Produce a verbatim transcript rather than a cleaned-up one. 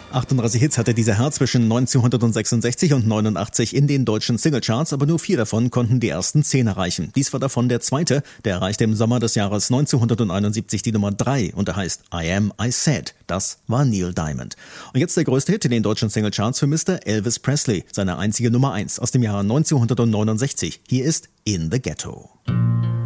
achtunddreißig Hits hatte dieser Herr zwischen neunzehnhundertsechsundsechzig und neunundachtzig in den deutschen Singlecharts, aber nur vier davon konnten die ersten zehn erreichen. Dies war davon der zweite, der erreichte im Sommer des Jahres neunzehnhunderteinundsiebzig die Nummer drei und er heißt I Am, I Said. Das war Neil Diamond. Und jetzt der größte Hit in den deutschen Singlecharts für Mister Elvis Presley, seine einzige Nummer eins aus dem Jahre neunzehnhundertneunundsechzig. Hier ist In the Ghetto.